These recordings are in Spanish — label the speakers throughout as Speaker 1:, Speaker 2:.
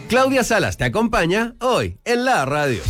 Speaker 1: Claudia Salas te acompaña hoy en la radio.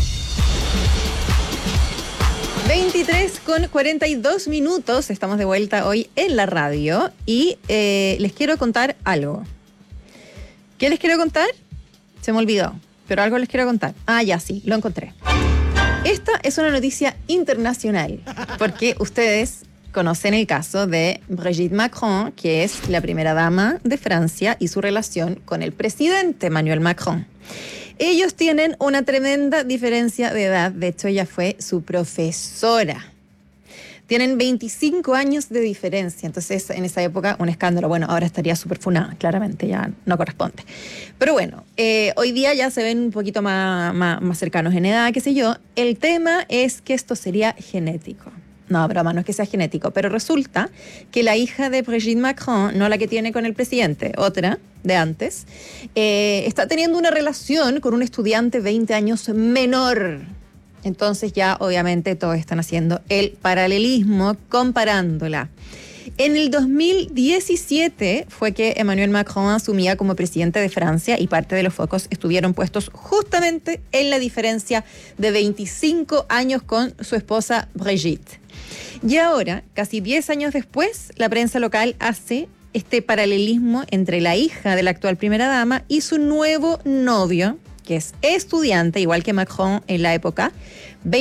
Speaker 2: 23:42, estamos de vuelta hoy en la radio y les quiero contar algo. ¿Qué les quiero contar? Se me olvidó, pero algo les quiero contar. Ah, ya sí, lo encontré. Esta es una noticia internacional, porque ustedes conocen el caso de Brigitte Macron, que es la primera dama de Francia, y su relación con el presidente Emmanuel Macron. Ellos tienen una tremenda diferencia de edad. De hecho, ella fue su profesora. Tienen 25 años de diferencia. Entonces, en esa época, un escándalo. Bueno, ahora estaría súper funada. Claramente, ya no corresponde. Pero bueno, hoy día ya se ven un poquito más cercanos en edad, qué sé yo. El tema es que esto sería genético. No, broma, no es que sea genético, pero resulta que la hija de Brigitte Macron, no la que tiene con el presidente, otra de antes, está teniendo una relación con un estudiante 20 años menor. Entonces ya obviamente todos están haciendo el paralelismo comparándola. En el 2017 fue que Emmanuel Macron asumía como presidente de Francia y parte de los focos estuvieron puestos justamente en la diferencia de 25 años con su esposa Brigitte. Y ahora, casi 10 años después, la prensa local hace este paralelismo entre la hija de la actual primera dama y su nuevo novio, que es estudiante, igual que Macron en la época,